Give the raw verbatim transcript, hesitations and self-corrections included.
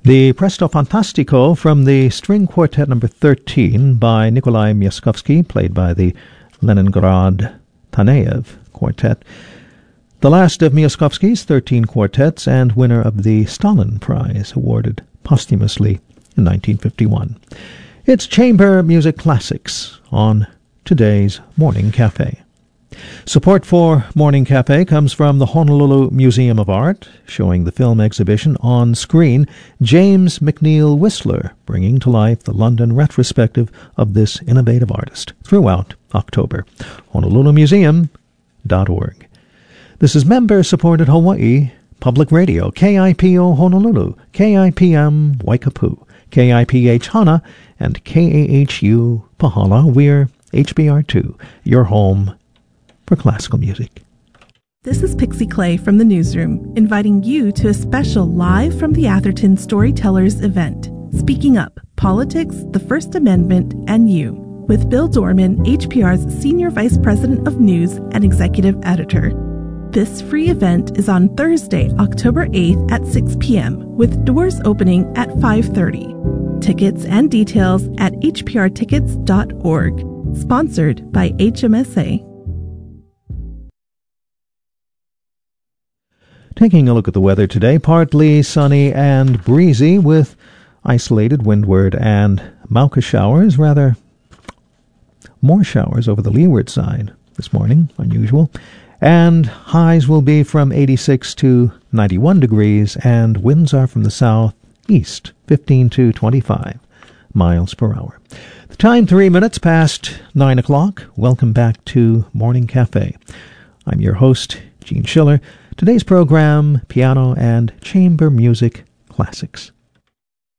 The Presto Fantastico from the String Quartet number thirteen by Nikolai Myaskovsky, played by the Leningrad Taneyev Quartet. The last of Myaskovsky's thirteen quartets and winner of the Stalin Prize, awarded posthumously in nineteen fifty-one. It's Chamber Music Classics on today's Morning Cafe. Support for Morning Cafe comes from the Honolulu Museum of Art, showing the film exhibition On Screen, James McNeill Whistler, bringing to life the London retrospective of this innovative artist throughout October. honolulu museum dot org. This is member-supported Hawaii Public Radio, K I P O Honolulu, K I P M Waikapu, K I P H Hana, and K A H U Pahala. We're H B R two, your home for classical music. This is Pixie Clay from the Newsroom, inviting you to a special Live from the Atherton Storytellers event, Speaking Up, Politics, the First Amendment, and You, with Bill Dorman, H P R's Senior Vice President of News and Executive Editor. This free event is on Thursday, October eighth at six p.m., with doors opening at five thirty. Tickets and details at h p r tickets dot org. Sponsored by H M S A. Taking a look at the weather today, partly sunny and breezy with isolated windward and Mauka showers, rather more showers over the leeward side this morning, unusual. And highs will be from eighty-six to ninety-one degrees, and winds are from the southeast, fifteen to twenty-five miles per hour. The time, three minutes past nine o'clock. Welcome back to Morning Cafe. I'm your host, Gene Schiller. Today's program, Piano and Chamber Music Classics.